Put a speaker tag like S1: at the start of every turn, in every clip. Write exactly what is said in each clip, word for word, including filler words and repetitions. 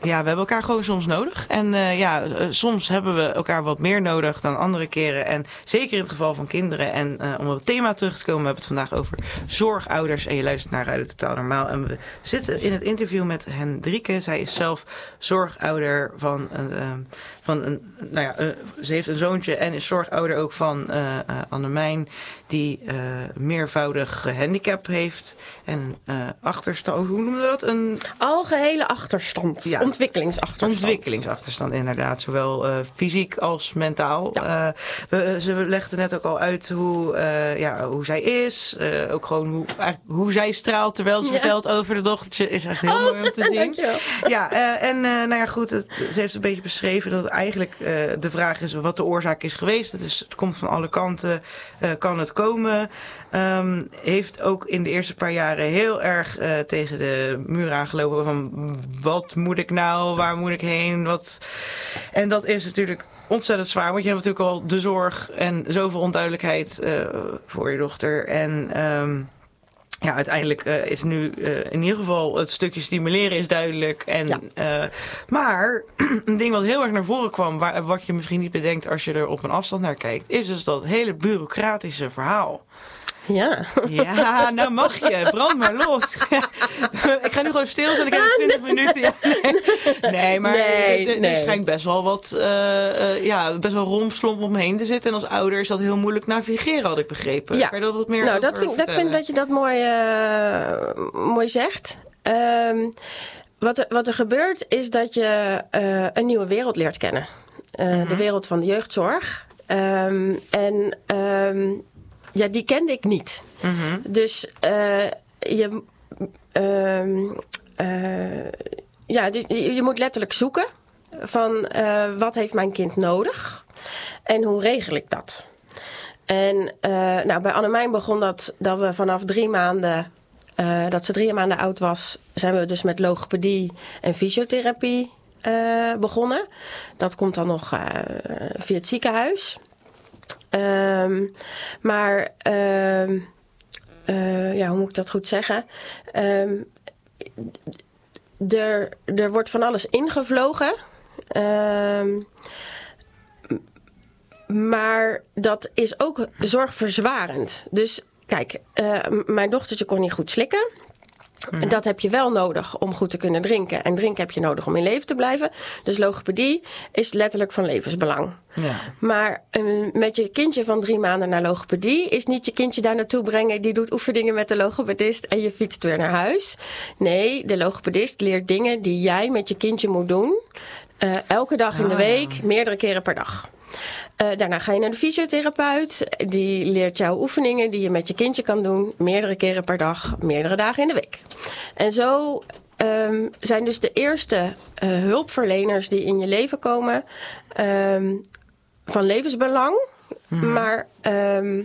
S1: ja, we hebben elkaar gewoon soms nodig. En uh, ja, uh, soms hebben we elkaar wat meer nodig dan andere keren. En zeker in het geval van kinderen. En uh, om op het thema terug te komen, we hebben het vandaag over zorgouders. En je luistert naar Radio Totaal Normaal. En we zitten in het interview met Hendrike. Zij is zelf zorgouder van een... Uh, van een nou ja, uh, ze heeft een zoontje en is zorgouder ook van uh, uh, Annemijn, die uh, meervoudig handicap heeft en uh, achterstand. Hoe noemen we dat? Een
S2: algehele achterstand. Ja. Ontwikkelingsachterstand.
S1: Ontwikkelingsachterstand, inderdaad. Zowel uh, fysiek als mentaal. Ja. Uh, we, ze legde net ook al uit hoe, uh, ja, hoe zij is. Uh, ook gewoon hoe, hoe zij straalt terwijl ze ja. vertelt over de dochtertje. Is echt heel oh, mooi om te zien.
S2: Dankjewel.
S1: Ja, uh, en uh, nou ja, goed. Het, ze heeft een beetje beschreven dat eigenlijk uh, de vraag is wat de oorzaak is geweest. Het, is, het komt van alle kanten. Uh, kan het komen? Um, heeft ook in de eerste paar jaren heel erg uh, tegen de muur aangelopen van wat moet ik nou? Waar moet ik heen? Wat... En dat is natuurlijk ontzettend zwaar, want je hebt natuurlijk al de zorg en zoveel onduidelijkheid uh, voor je dochter. En um, ja, uiteindelijk uh, is nu uh, in ieder geval het stukje stimuleren is duidelijk. En, ja. uh, maar een ding wat heel erg naar voren kwam, waar, wat je misschien niet bedenkt als je er op een afstand naar kijkt, is dus dat hele bureaucratische verhaal.
S2: Ja.
S1: Ja, nou mag je. Brand maar los. Ik ga nu gewoon stil zijn. Ik heb twintig minuten. Ja, nee. nee, maar
S2: nee,
S1: er, er
S2: nee.
S1: schijnt best wel wat, uh, uh, ja, best wel rompslomp omheen te zitten. En als ouder is dat heel moeilijk navigeren, had ik begrepen.
S2: Ja.
S1: Kan je dat wat meer
S2: nou,
S1: over
S2: dat vind,
S1: vertellen?
S2: dat vind dat je dat mooi, uh, mooi zegt. Um, wat, er, wat er gebeurt is dat je uh, een nieuwe wereld leert kennen. Uh, mm-hmm. De wereld van de jeugdzorg. Um, en... Um, Ja, die kende ik niet. Mm-hmm. Dus uh, je, uh, uh, ja, dus je, je moet letterlijk zoeken van uh, wat heeft mijn kind nodig en hoe regel ik dat. En uh, nou, bij Annemijn begon dat dat we vanaf drie maanden, uh, dat ze drie maanden oud was, zijn we dus met logopedie en fysiotherapie uh, begonnen. Dat komt dan nog uh, via het ziekenhuis. Um, maar, uh, uh, ja, hoe moet ik dat goed zeggen? Um, er, er wordt van alles ingevlogen. Um, maar dat is ook zorgverzwarend. Dus kijk, uh, mijn dochtertje kon niet goed slikken. Mm-hmm. Dat heb je wel nodig om goed te kunnen drinken. En drinken heb je nodig om in leven te blijven. Dus logopedie is letterlijk van levensbelang. Ja. Maar uh, met je kindje van drie maanden naar logopedie is niet je kindje daar naartoe brengen. Die doet oefeningen met de logopedist en je fietst weer naar huis. Nee, de logopedist leert dingen die jij met je kindje moet doen. Uh, elke dag in de week, meerdere keren per dag. Uh, daarna ga je naar de fysiotherapeut. Die leert jou oefeningen die je met je kindje kan doen. Meerdere keren per dag, meerdere dagen in de week. En zo um, zijn dus de eerste uh, hulpverleners die in je leven komen um, van levensbelang. Mm-hmm. Maar um,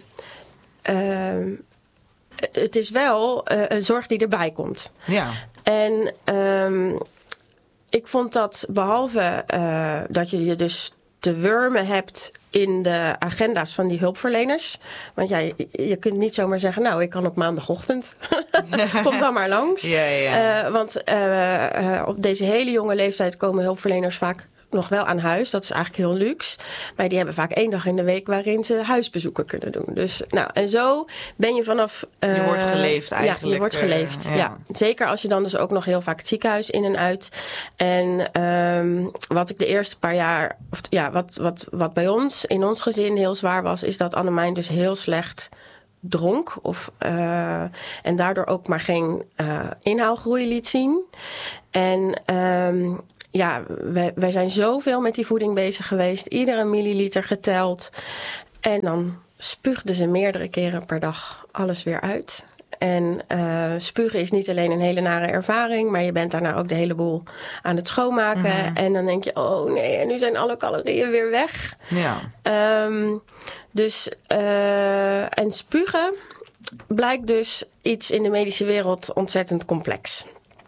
S2: um, het is wel uh, een zorg die erbij komt. Ja. En um, ik vond dat behalve uh, dat je je dus te wurmen hebt in de agenda's van die hulpverleners. Want ja, je, je kunt niet zomaar zeggen, nou, ik kan op maandagochtend. Kom dan maar langs. Ja, ja. Uh, want uh, uh, op deze hele jonge leeftijd komen hulpverleners vaak nog wel aan huis. Dat is eigenlijk heel luxe. Maar die hebben vaak één dag in de week waarin ze huisbezoeken kunnen doen. Dus, nou, en zo ben je vanaf... Uh,
S1: je wordt geleefd eigenlijk.
S2: Ja, je wordt geleefd. Uh, ja. ja. Zeker als je dan dus ook nog heel vaak het ziekenhuis in en uit. En um, wat ik de eerste paar jaar... Of, ja, wat, wat, wat bij ons, in ons gezin heel zwaar was... is dat Annemijn dus heel slecht dronk. Of, uh, en daardoor ook maar geen uh, inhaalgroei liet zien. En... Um, Ja, wij, wij zijn zoveel met die voeding bezig geweest. Iedere milliliter geteld. En dan spuugden ze meerdere keren per dag alles weer uit. En uh, spugen is niet alleen een hele nare ervaring... maar je bent daarna ook de hele boel aan het schoonmaken. Mm-hmm. En dan denk je, oh nee, en nu zijn alle calorieën weer weg. Ja. Um, dus, uh, en spugen blijkt dus iets in de medische wereld ontzettend complex.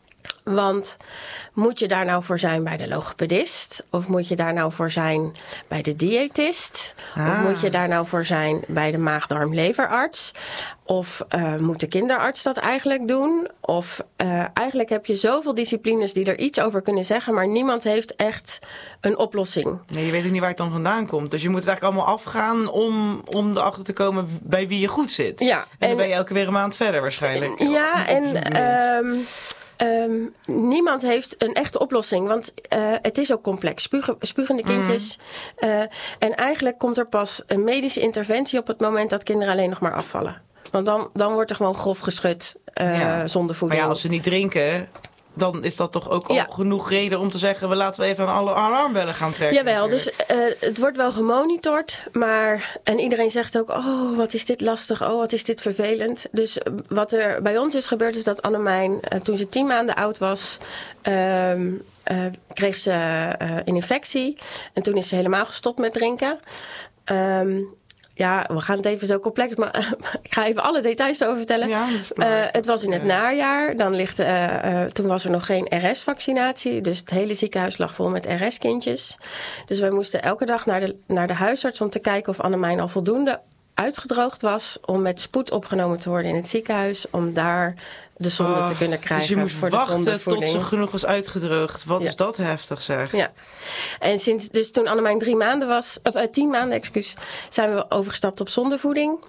S2: Want moet je daar nou voor zijn bij de logopedist? Of moet je daar nou voor zijn bij de diëtist? Ah. Of moet je daar nou voor zijn bij de maag-darm-leverarts? Of uh, moet de kinderarts dat eigenlijk doen? Of uh, eigenlijk heb je zoveel disciplines die er iets over kunnen zeggen, maar niemand heeft echt een oplossing.
S1: Nee, je weet ook niet waar het dan vandaan komt. Dus je moet het eigenlijk allemaal afgaan om, om erachter te komen bij wie je goed zit.
S2: Ja,
S1: en, en dan ben je elke weer een maand verder waarschijnlijk.
S2: Ja, en um, um, niemand heeft een echte oplossing. Want uh, het is ook complex. Spugen, spugende kindjes. Mm. Uh, en eigenlijk komt er pas een medische interventie op het moment dat kinderen alleen nog maar afvallen. Want dan, dan wordt er gewoon grof geschud uh, ja. zonder voeding.
S1: Maar ja, als ze niet drinken, dan is dat toch ook al
S2: ja.
S1: genoeg reden om te zeggen, we laten we even aan alle alarmbellen gaan trekken.
S2: Jawel, natuurlijk. dus uh, het wordt wel gemonitord, maar en iedereen zegt ook, oh, wat is dit lastig, oh, wat is dit vervelend. Dus uh, wat er bij ons is gebeurd, is dat Annemijn, uh, toen ze tien maanden oud was, uh, uh, kreeg ze uh, een infectie. En toen is ze helemaal gestopt met drinken. Um, Ja, we gaan het even zo complex, maar uh, ik ga even alle details erover vertellen. Ja, uh, het was in het najaar. Dan ligt, uh, uh, toen was er nog geen R S-vaccinatie. Dus het hele ziekenhuis lag vol met R S-kindjes. Dus wij moesten elke dag naar de, naar de huisarts om te kijken of Annemijn al voldoende uitgedroogd was om met spoed opgenomen te worden in het ziekenhuis, om daar de zonde oh, te kunnen krijgen.
S1: Dus je moest
S2: voor
S1: wachten
S2: de
S1: tot ze genoeg was uitgedroogd. Wat ja. is dat heftig, zeg.
S2: Ja. En sinds, dus toen Annemijn drie maanden was, of uh, tien maanden, excuus, zijn we overgestapt op zondevoeding.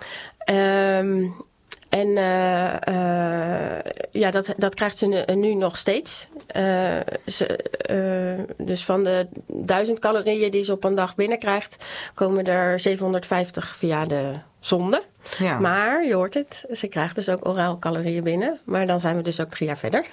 S2: Um, en uh, uh, ja, dat, dat krijgt ze nu, nu nog steeds. Uh, ze, uh, dus van de duizend calorieën die ze op een dag binnenkrijgt, komen er zevenhonderdvijftig via de zonde. Ja. Maar, je hoort het, ze krijgt dus ook oraal calorieën binnen. Maar dan zijn we dus ook drie jaar verder.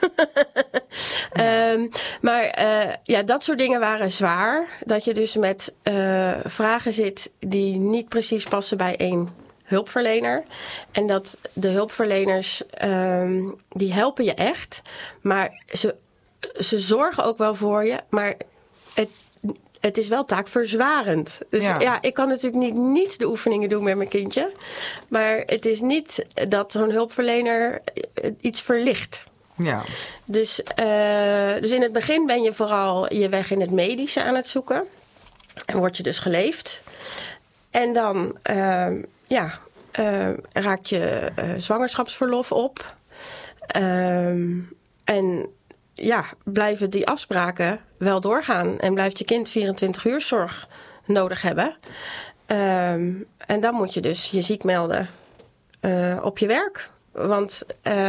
S2: ja. um, maar uh, ja, dat soort dingen waren zwaar. Dat je dus met uh, vragen zit die niet precies passen bij één hulpverlener. En dat de hulpverleners, um, die helpen je echt. Maar ze, ze zorgen ook wel voor je. Maar het, het is wel taakverzwarend. Dus ja. ja, ik kan natuurlijk niet, niet de oefeningen doen met mijn kindje. Maar het is niet dat zo'n hulpverlener iets verlicht.
S1: Ja.
S2: Dus, uh, dus in het begin ben je vooral je weg in het medische aan het zoeken. En word je dus geleefd. En dan uh, ja, uh, raakt je uh, zwangerschapsverlof op. Um, en ja, blijven die afspraken wel doorgaan. En blijft je kind vierentwintig uur zorg nodig hebben. Um, en dan moet je dus je ziek melden uh, op je werk. Want,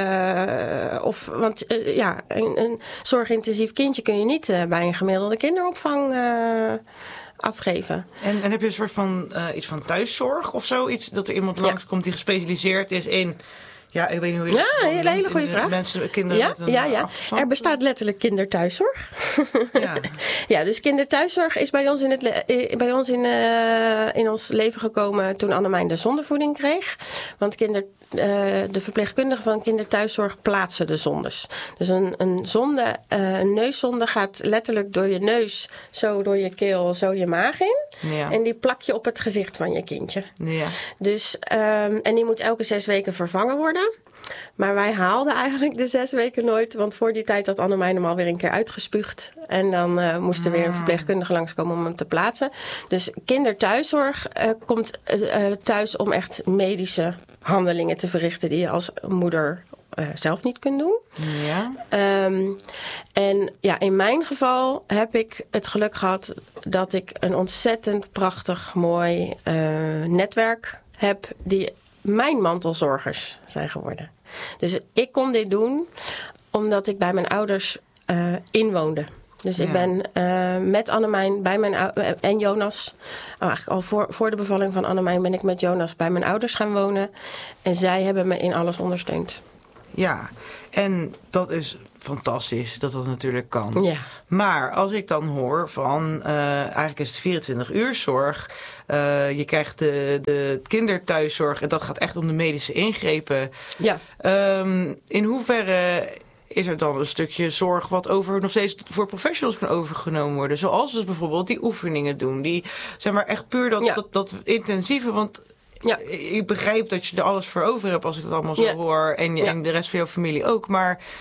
S2: uh, of, want uh, ja, een, een zorgintensief kindje kun je niet uh, bij een gemiddelde kinderopvang uh, afgeven.
S1: En, en heb je een soort van uh, iets van thuiszorg of zo? Iets dat er iemand langskomt die gespecialiseerd is in. Ja, ik weet niet hoe je
S2: ja, een hele, hele goede vraag.
S1: Mensen, kinderen
S2: ja,
S1: met een
S2: ja, ja. Er bestaat letterlijk kinderthuiszorg. Ja. ja, dus kinderthuiszorg is bij ons in, het le- bij ons in, uh, in ons leven gekomen toen Annemijn de zondevoeding kreeg. Want kinder, uh, de verpleegkundigen van kinderthuiszorg plaatsen de zondes. Dus een, een zonde, uh, een neuszonde gaat letterlijk door je neus, zo door je keel, zo je maag in. Ja. En die plak je op het gezicht van je kindje.
S1: Ja.
S2: Dus, um, en die moet elke zes weken vervangen worden. Maar wij haalden eigenlijk de zes weken nooit. Want voor die tijd had Annemijn hem alweer een keer uitgespuugd. En dan uh, moest er weer een verpleegkundige langskomen om hem te plaatsen. Dus kinderthuiszorg uh, komt uh, thuis om echt medische handelingen te verrichten die je als moeder uh, zelf niet kunt doen.
S1: Ja.
S2: Um, en ja, in mijn geval heb ik het geluk gehad dat ik een ontzettend prachtig mooi uh, netwerk heb die mijn mantelzorgers zijn geworden. Dus ik kon dit doen omdat ik bij mijn ouders uh, inwoonde. Dus ja. ik ben uh, met Annemijn bij mijn uh, en Jonas, oh, eigenlijk al voor, voor de bevalling van Annemijn ben ik met Jonas bij mijn ouders gaan wonen. En zij hebben me in alles ondersteund.
S1: Ja, en dat is fantastisch dat dat natuurlijk kan.
S2: Ja.
S1: Maar als ik dan hoor van, uh, eigenlijk is het vierentwintig uur zorg. Uh, je krijgt de, de kinderthuiszorg en dat gaat echt om de medische ingrepen.
S2: Ja.
S1: Um, in hoeverre is er dan een stukje zorg wat over nog steeds voor professionals kan overgenomen worden? Zoals dus bijvoorbeeld die oefeningen doen. Die zijn maar echt puur dat, ja. dat, dat intensieve, want ja. ik begrijp dat je er alles voor over hebt als ik dat allemaal zo ja. hoor. En, ja. en de rest van jouw familie ook. Maar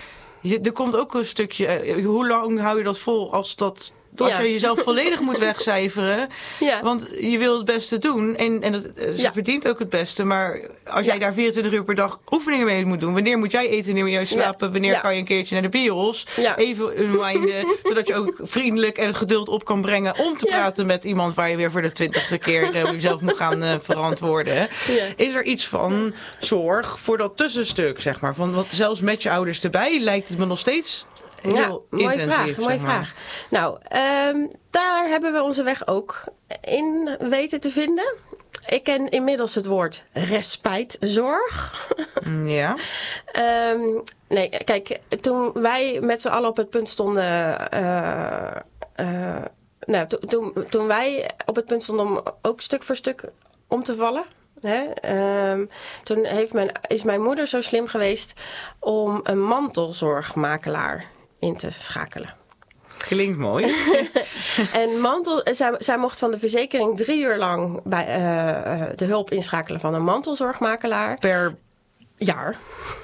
S1: je, er komt ook een stukje... Uh, hoe lang hou je dat vol als dat... Als ja. je jezelf volledig moet wegcijferen. Ja. Want je wil het beste doen. En, en het, ze ja. verdient ook het beste. Maar als jij ja. daar vierentwintig uur per dag oefeningen mee moet doen. Wanneer moet jij eten, wanneer moet jij slapen? Ja. Wanneer ja. kan je een keertje naar de bios? Ja. Even unwinden. Zodat je ook vriendelijk en het geduld op kan brengen. Om te ja. praten met iemand waar je weer voor de twintigste keer uh, jezelf moet gaan uh, verantwoorden. Ja. Is er iets van zorg voor dat tussenstuk, zeg maar? Van, wat, zelfs met je ouders erbij lijkt het me nog steeds...
S2: Ja, mooie vraag, mooie vraag. Nou, um, daar hebben we onze weg ook in weten te vinden. Ik ken inmiddels het woord respijtzorg.
S1: Ja.
S2: um, nee, kijk, toen wij met z'n allen op het punt stonden... Uh, uh, nou, to, toen, toen wij op het punt stonden om ook stuk voor stuk om te vallen... He, um, toen heeft mijn, is mijn moeder zo slim geweest om een mantelzorgmakelaar in te schakelen.
S1: Klinkt mooi.
S2: En mantel, zij, zij mocht van de verzekering drie uur lang bij, uh, de hulp inschakelen van een mantelzorgmakelaar.
S1: Per
S2: jaar.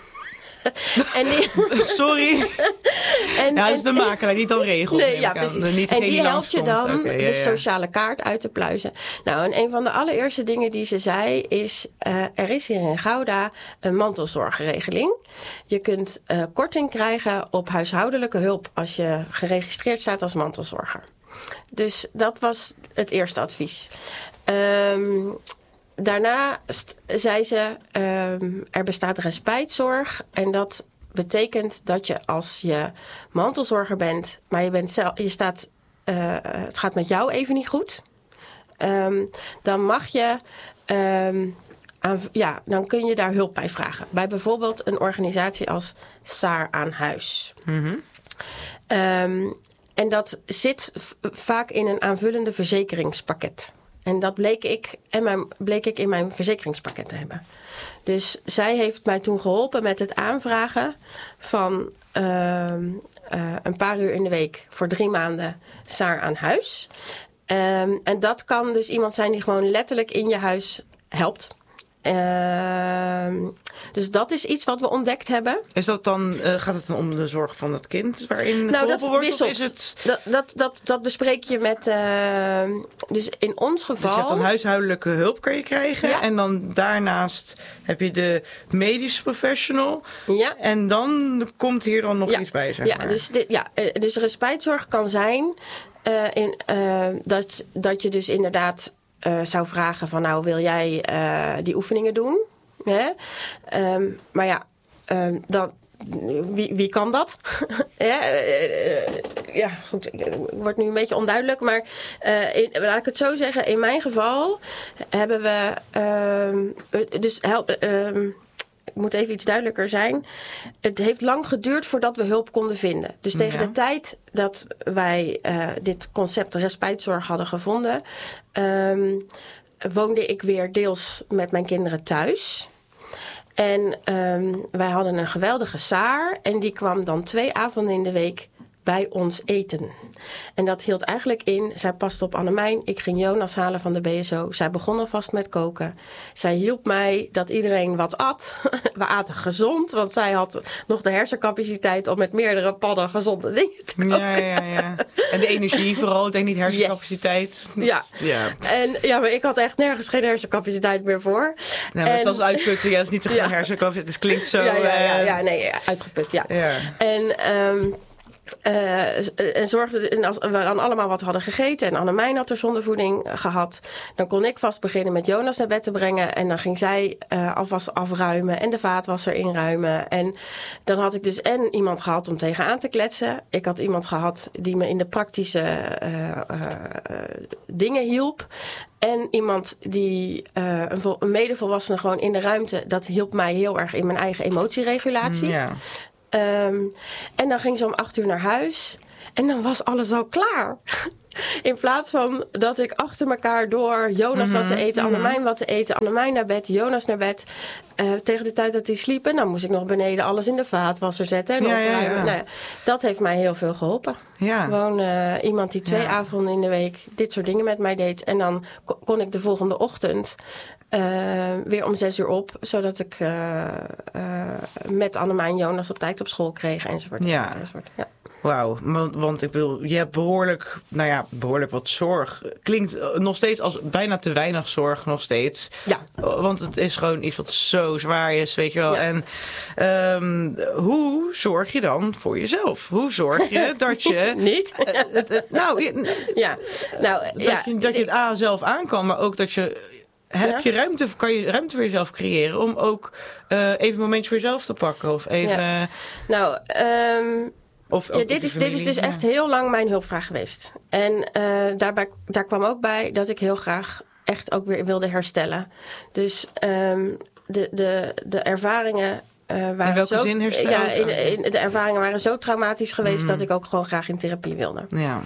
S2: En die...
S1: Sorry. En, ja, dat is de makelaar die dan regelt.
S2: Nee, ja, precies.
S1: Aan, niet
S2: en die helpt je dan
S1: okay,
S2: de
S1: ja, ja.
S2: sociale kaart uit te pluizen. Nou, en een van de allereerste dingen die ze zei is... Uh, er is hier in Gouda een mantelzorgregeling. Je kunt uh, korting krijgen op huishoudelijke hulp... als je geregistreerd staat als mantelzorger. Dus dat was het eerste advies. Um, Daarna st- zei ze, um, er bestaat respijtzorg en dat betekent dat je als je mantelzorger bent, maar je, bent zelf, je staat, uh, het gaat met jou even niet goed, um, dan mag je, um, aan, ja, dan kun je daar hulp bij vragen. Bij bijvoorbeeld een organisatie als Saar aan Huis.
S1: Mm-hmm.
S2: Um, en dat zit v- vaak in een aanvullende verzekeringspakket. En dat bleek ik, en mijn, bleek ik in mijn verzekeringspakket te hebben. Dus zij heeft mij toen geholpen met het aanvragen van uh, uh, een paar uur in de week voor drie maanden Saar aan Huis. Um, en dat kan dus iemand zijn die gewoon letterlijk in je huis helpt. Uh, dus dat is iets wat we ontdekt hebben.
S1: Is dat dan, uh, gaat het dan om de zorg van het kind waarin
S2: nou, dat
S1: wordt?
S2: Wisselt.
S1: Of is het...
S2: dat, dat, dat, dat bespreek je met... Uh, dus in ons geval...
S1: Dus je hebt dan huishoudelijke hulp kan je krijgen. Ja. En dan daarnaast heb je de medische professional.
S2: Ja.
S1: En dan komt hier dan nog ja. iets bij, zeg
S2: ja,
S1: maar.
S2: Dus, dit, ja, dus respijtzorg kan zijn uh, in, uh, dat, dat je dus inderdaad... Uh, zou vragen van nou wil jij uh, die oefeningen doen? Hè? Um, maar ja, um, dan, wie, wie kan dat? ja, uh, uh, ja, goed, het wordt nu een beetje onduidelijk. Maar uh, in, laat ik het zo zeggen, in mijn geval hebben we... Uh, dus help... Uh, Ik moet even iets duidelijker zijn. Het heeft lang geduurd voordat we hulp konden vinden. Dus tegen ja. de tijd dat wij uh, dit concept respijtzorg hadden gevonden... Um, woonde ik weer deels met mijn kinderen thuis. En um, wij hadden een geweldige Saar. En die kwam dan twee avonden in de week bij ons eten. En dat hield eigenlijk in, zij paste op Annemijn. Ik ging Jonas halen van de B S O. Zij begon alvast met koken. Zij hielp mij dat iedereen wat at. We aten gezond, want zij had nog de hersencapaciteit om met meerdere pannen gezonde dingen te koken.
S1: Ja, ja, ja. En de energie vooral, ik denk niet hersencapaciteit.
S2: Yes. Ja.
S1: ja.
S2: En, ja, maar ik had echt nergens geen hersencapaciteit meer voor.
S1: Nou, maar en, dat is uitputten, ja, dat is niet te gaan ja. hersencapaciteit. Het klinkt zo...
S2: Ja, ja, ja,
S1: uh...
S2: ja nee, ja, uitgeput, ja.
S1: ja.
S2: En... Um, Uh, en zorgde, en als we dan allemaal wat hadden gegeten en Annemijn had er zondevoeding gehad, dan kon ik vast beginnen met Jonas naar bed te brengen en dan ging zij uh, alvast afruimen en de vaatwasser inruimen. En dan had ik dus en iemand gehad om tegenaan te kletsen. Ik had iemand gehad die me in de praktische uh, uh, dingen hielp. En iemand die, uh, een, vol, een medevolwassene gewoon in de ruimte, dat hielp mij heel erg in mijn eigen emotieregulatie.
S1: Ja.
S2: Um, en dan ging ze om acht uur naar huis. En dan was alles al klaar. In plaats van dat ik achter elkaar door Jonas mm-hmm, wat te eten, mm-hmm. Annemijn wat te eten, Annemijn naar bed, Jonas naar bed. Uh, tegen de tijd dat hij sliep, en dan moest ik nog beneden alles in de vaatwasser zetten. En
S1: ja, ja, ja.
S2: Nou ja, dat heeft mij heel veel geholpen.
S1: Ja.
S2: Gewoon uh, iemand die twee
S1: ja.
S2: avonden in de week dit soort dingen met mij deed. En dan kon ik de volgende ochtend uh, weer om zes uur op. Zodat ik uh, uh, met Annema en Jonas op tijd op school kreeg enzovoort.
S1: Ja.
S2: enzovoort. Ja.
S1: Wauw, want, want ik bedoel, je hebt behoorlijk, nou ja, behoorlijk wat zorg. Klinkt nog steeds als bijna te weinig zorg nog steeds.
S2: Ja.
S1: Want het is gewoon iets wat zo zwaar is, weet je wel.
S2: Ja.
S1: En um, hoe zorg je dan voor jezelf? Hoe zorg je dat je...
S2: Niet?
S1: Uh, het, het, nou, je,
S2: ja. nou,
S1: dat,
S2: ja.
S1: je, dat je het A zelf aan kan, maar ook dat je... Heb je ruimte, kan je ruimte voor jezelf creëren om ook uh, even een momentje voor jezelf te pakken? Of even...
S2: Ja. Nou, um... Of ja, dit, is, dit is dus echt heel lang mijn hulpvraag geweest. En uh, daarbij, daar kwam ook bij dat ik heel graag echt ook weer wilde herstellen. Dus um, de, de, de ervaringen uh, waren
S1: in welke
S2: zo,
S1: zin herstellen?
S2: Ja, in, in, de ervaringen waren zo traumatisch geweest mm. dat ik ook gewoon graag in therapie wilde.
S1: Ja.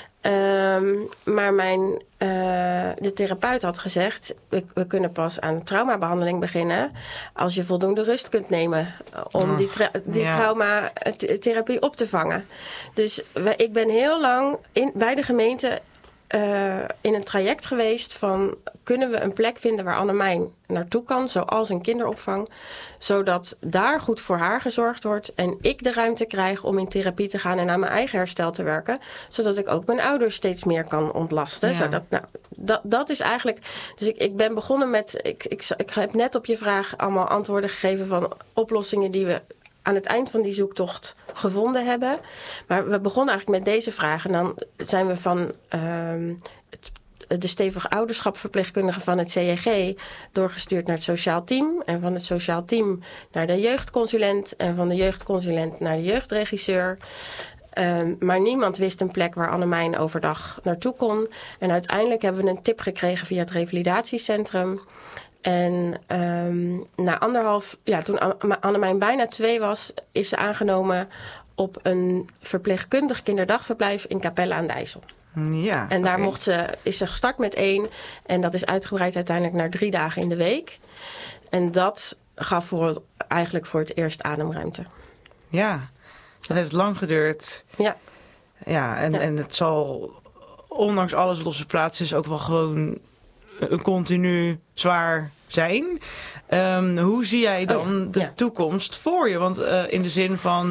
S2: Um, maar mijn, uh, de therapeut had gezegd... We, we kunnen pas aan traumabehandeling beginnen... als je voldoende rust kunt nemen... om oh, die, tra- die ja. traumatherapie op te vangen. Dus we, ik ben heel lang in, bij de gemeente... Uh, in een traject geweest van... kunnen we een plek vinden waar Annemijn naartoe kan... zoals een kinderopvang... zodat daar goed voor haar gezorgd wordt... en ik de ruimte krijg om in therapie te gaan... en aan mijn eigen herstel te werken... zodat ik ook mijn ouders steeds meer kan ontlasten. Ja. Zodat, nou, dat, dat is eigenlijk... Dus ik, ik ben begonnen met... Ik, ik, ik heb net op je vraag allemaal antwoorden gegeven... van oplossingen die we... aan het eind van die zoektocht gevonden hebben. Maar we begonnen eigenlijk met deze vraag. En dan zijn we van uh, het, de stevig ouderschap verpleegkundige van het C J G... doorgestuurd naar het sociaal team. En van het sociaal team naar de jeugdconsulent. En van de jeugdconsulent naar de jeugdregisseur. Um, maar niemand wist een plek waar Annemijn overdag naartoe kon. En uiteindelijk hebben we een tip gekregen via het revalidatiecentrum... En um, na anderhalf, ja, toen Annemijn bijna twee was, is ze aangenomen op een verpleegkundig kinderdagverblijf in Capelle aan de IJssel.
S1: Ja,
S2: en daar
S1: okay.
S2: mocht ze, is ze gestart met één en dat is uitgebreid uiteindelijk naar drie dagen in de week. En dat gaf voor, eigenlijk voor het eerst ademruimte.
S1: Ja, dat heeft lang geduurd.
S2: Ja.
S1: Ja, en, ja. en het zal, ondanks alles wat op zijn plaats is, ook wel gewoon... een continu zwaar zijn. Um, hoe zie jij dan oh ja. de ja. toekomst voor je? Want uh, in de zin van...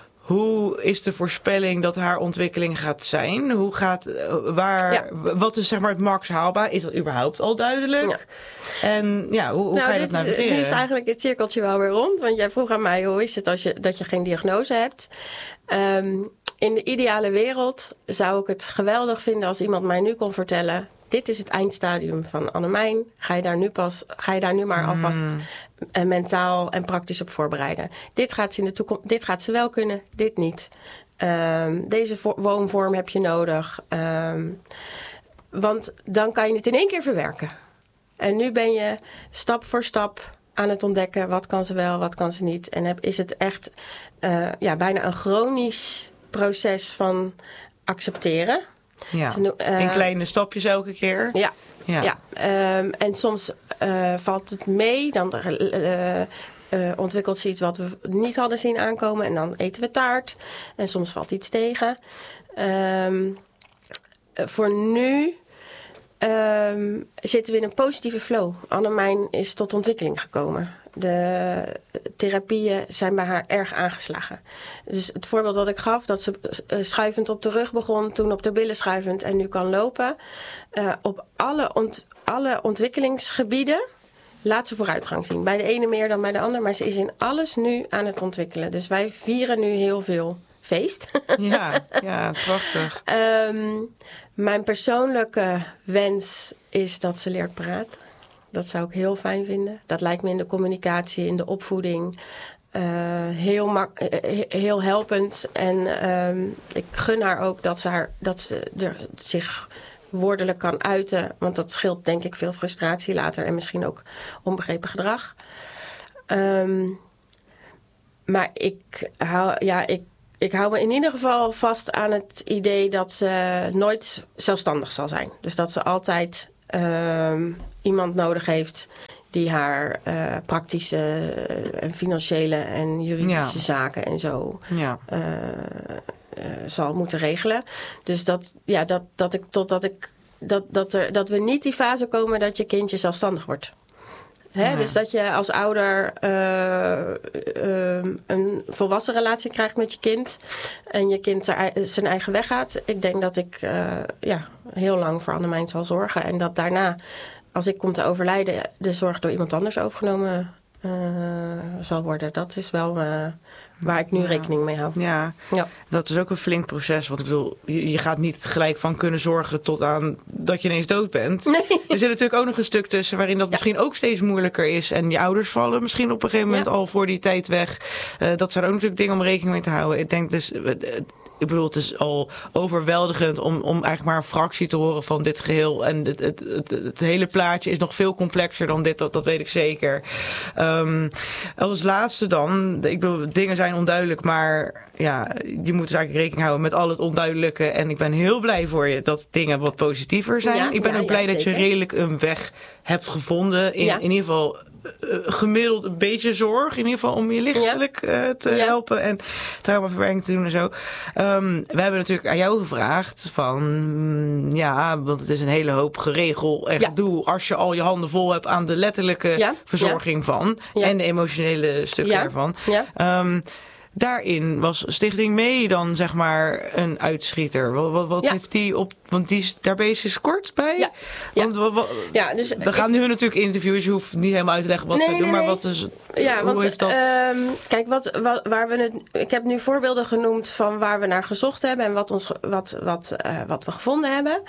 S1: hoe is de voorspelling dat haar ontwikkeling gaat zijn? Hoe gaat... Uh, waar, ja. Wat is zeg maar het max haalbaar? Is dat überhaupt al duidelijk? Ja. En ja, hoe, hoe
S2: nou,
S1: ga je
S2: dit,
S1: dat navigeren?
S2: Nu is eigenlijk het cirkeltje wel weer rond. Want jij vroeg aan mij, hoe is het als je, dat je geen diagnose hebt? Um, in de ideale wereld zou ik het geweldig vinden... als iemand mij nu kon vertellen... dit is het eindstadium van Annemijn. Ga je daar nu pas, ga je daar nu maar alvast mm. mentaal en praktisch op voorbereiden. Dit gaat ze in de toekomst, dit gaat ze wel kunnen, dit niet. Um, deze vo- woonvorm heb je nodig. Um, want dan kan je het in één keer verwerken. En nu ben je stap voor stap aan het ontdekken. Wat kan ze wel, wat kan ze niet. En heb, is het echt uh, ja, bijna een chronisch proces van accepteren.
S1: Ja, dus, uh, in kleine stapjes elke keer.
S2: Ja, ja. ja. Um, en soms uh, valt het mee. Dan uh, uh, ontwikkelt ze iets wat we niet hadden zien aankomen. En dan eten we taart. En soms valt iets tegen. Um, voor nu um, zitten we in een positieve flow. Annemijn is tot ontwikkeling gekomen. De therapieën zijn bij haar erg aangeslagen. Dus het voorbeeld wat ik gaf, dat ze schuivend op de rug begon... toen op de billen schuivend en nu kan lopen. Uh, op alle, ont, alle ontwikkelingsgebieden laat ze vooruitgang zien. Bij de ene meer dan bij de ander, maar ze is in alles nu aan het ontwikkelen. Dus wij vieren nu heel veel feest.
S1: Ja, ja, prachtig.
S2: um, mijn persoonlijke wens is dat ze leert praten. Dat zou ik heel fijn vinden. Dat lijkt me in de communicatie, in de opvoeding uh, heel, mak- uh, heel helpend. En uh, ik gun haar ook dat ze, haar, dat ze er zich woordelijk kan uiten. Want dat scheelt denk ik veel frustratie later en misschien ook onbegrepen gedrag. Um, maar ik hou, ja, ik, ik hou me in ieder geval vast aan het idee dat ze nooit zelfstandig zal zijn. Dus dat ze altijd... Um, iemand nodig heeft die haar uh, praktische en financiële en juridische ja. zaken en zo ja. uh, uh, zal moeten regelen. Dus dat, ja, dat, dat ik totdat ik dat, dat, er, dat we niet die fase komen dat je kindje zelfstandig wordt. Hè?
S1: Ja.
S2: Dus dat je als ouder uh, uh, een volwassen relatie krijgt met je kind. En je kind zijn eigen weg gaat. Ik denk dat ik uh, ja, heel lang voor Annemijn zal zorgen. En dat daarna, als ik kom te overlijden, de zorg door iemand anders overgenomen uh, zal worden. Dat is wel uh, waar ik nu ja. rekening mee hou.
S1: Ja. ja, dat is ook een flink proces. Want ik bedoel, je, je gaat niet gelijk van kunnen zorgen tot aan dat je ineens dood bent. Nee. Er zit natuurlijk ook nog een stuk tussen waarin dat ja. misschien ook steeds moeilijker is. En je ouders vallen misschien op een gegeven moment ja. al voor die tijd weg. Uh, dat zijn ook natuurlijk dingen om rekening mee te houden. Ik denk dus... Uh, Ik bedoel, het is al overweldigend om, om eigenlijk maar een fractie te horen van dit geheel. En het, het, het, het hele plaatje is nog veel complexer dan dit, dat, dat weet ik zeker. Um, als laatste dan, ik bedoel, dingen zijn onduidelijk, maar ja, je moet dus eigenlijk rekening houden met al het onduidelijke. En ik ben heel blij voor je dat dingen wat positiever zijn. Ja, ik ben ja, ook blij ja, dat je redelijk een weg hebt gevonden. In, ja. in ieder geval... Uh, gemiddeld een beetje zorg, in ieder geval om je lichtelijk uh, te ja. helpen en traumaverwerking te doen en zo. Um, we hebben natuurlijk aan jou gevraagd van, mm, ja, want het is een hele hoop geregel en ja. gedoe als je al je handen vol hebt aan de letterlijke ja. verzorging ja. van
S2: ja.
S1: en de emotionele stukken
S2: ja.
S1: ervan.
S2: Ja.
S1: Um, Daarin was Stichting Mee dan zeg maar een uitschieter. Wat, wat, wat ja. heeft die op... Want die is, daar ben je sinds kort bij?
S2: Ja.
S1: Want
S2: ja.
S1: Wat, wat,
S2: ja, dus,
S1: we gaan ik, nu natuurlijk interviewen. Je hoeft niet helemaal uit te leggen wat
S2: nee,
S1: ze
S2: nee,
S1: doen. Maar
S2: nee.
S1: wat is...
S2: Ja,
S1: hoe
S2: want,
S1: heeft dat...
S2: Um, kijk, wat, wat, waar we het... Ik heb nu voorbeelden genoemd van waar we naar gezocht hebben. En wat, ons, wat, wat, uh, wat we gevonden hebben.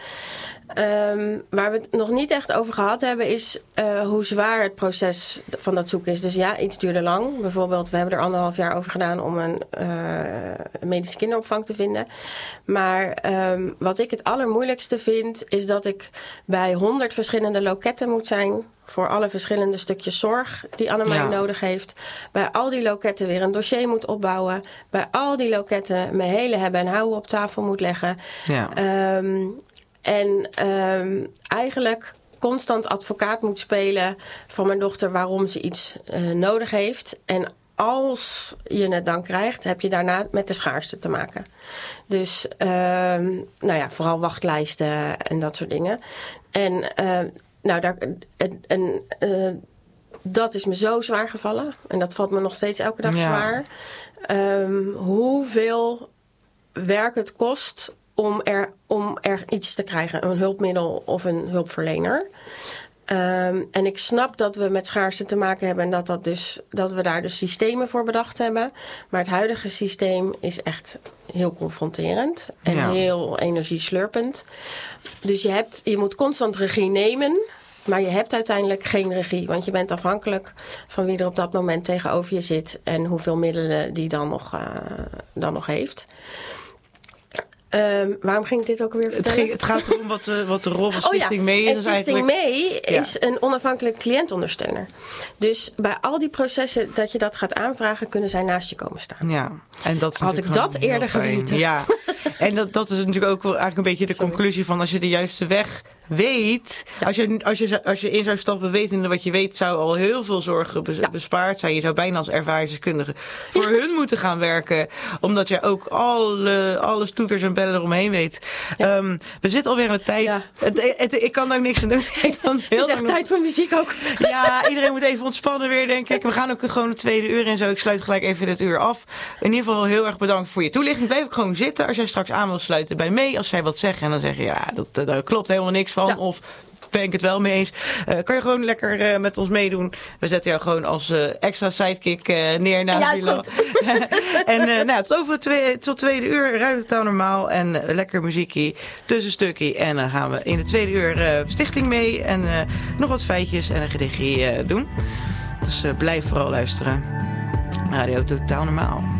S2: Um, waar we het nog niet echt over gehad hebben is uh, hoe zwaar het proces van dat zoeken is. Dus ja, iets duurde lang. Bijvoorbeeld, we hebben er anderhalf jaar over gedaan om een uh, medische kinderopvang te vinden. Maar um, wat ik het allermoeilijkste vind is dat ik bij honderd verschillende loketten moet zijn voor alle verschillende stukjes zorg die Annemijn ja. nodig heeft. Bij al die loketten weer een dossier moet opbouwen. Bij al die loketten mijn hele hebben en houden op tafel moet leggen.
S1: Ja.
S2: Um, En um, eigenlijk constant advocaat moet spelen van mijn dochter waarom ze iets uh, nodig heeft. En als je het dan krijgt, heb je daarna met de schaarste te maken. Dus um, nou ja, vooral wachtlijsten en dat soort dingen. En uh, nou, daar, en, en, uh, dat is me zo zwaar gevallen. En dat valt me nog steeds elke dag ja. zwaar. Um, hoeveel werk het kost om er, om er iets te krijgen. Een hulpmiddel of een hulpverlener. Um, en ik snap dat we met schaarste te maken hebben. En dat, dat, dus, dat we daar dus systemen voor bedacht hebben. Maar het huidige systeem is echt heel confronterend. En ja. heel energieslurpend. Dus je, hebt, je moet constant regie nemen. Maar je hebt uiteindelijk geen regie. Want je bent afhankelijk van wie er op dat moment tegenover je zit. En hoeveel middelen die dan nog, uh, dan nog heeft. Um, waarom ging ik dit ook alweer vertellen?
S1: Het, ging, het gaat erom wat de, wat de rol van Stichting
S2: oh ja.
S1: Mee is.
S2: En Stichting
S1: eigenlijk...
S2: Mee is ja. een onafhankelijk cliëntondersteuner. Dus bij al die processen dat je dat gaat aanvragen, kunnen zij naast je komen staan.
S1: Ja. En dat is
S2: Had ik dat eerder geweten.
S1: Ja. En dat, dat is natuurlijk ook wel eigenlijk een beetje de Sorry. conclusie van als je de juiste weg weet. Ja. Als, je, als, je, als je in zou stappen wetende wat je weet, zou al heel veel zorgen be- ja. bespaard zijn. Je zou bijna als ervaringsdeskundige voor ja. hun moeten gaan werken. Omdat je ook alle, alle stoeters en bellen eromheen weet. Ja. Um, we zitten alweer aan de tijd. Ja. Het, het, ik kan daar ook niks aan doen. Ik kan heel
S2: het is echt
S1: nog...
S2: tijd voor muziek ook.
S1: Ja, iedereen moet even ontspannen weer, denk ik. We gaan ook gewoon het tweede uur en zo. Ik sluit gelijk even dit uur af. In ieder geval heel erg bedankt voor je toelichting. Blijf ik gewoon zitten als jij straks aan wil sluiten bij Mee. Als zij wat zeggen en dan zeg je, ja, dat, dat klopt helemaal niks van. Ja. Of ben ik het wel mee eens. Uh, kan je gewoon lekker uh, met ons meedoen. We zetten jou gewoon als uh, extra sidekick uh, neer naast
S2: ja,
S1: Milo. En uh, nou, tot over het tweede, tot tweede uur. Ruilt totaal normaal. En uh, lekker muziekie. Tussenstukkie. En dan uh, gaan we in het tweede uur uh, Stichting Mee. En uh, nog wat feitjes en een gedichtje uh, doen. Dus uh, blijf vooral luisteren. Radio Totaal Normaal.